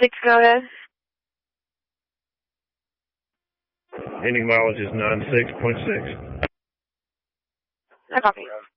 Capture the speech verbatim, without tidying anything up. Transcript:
six, go ahead. Ending mileage is nine six point six. I copy.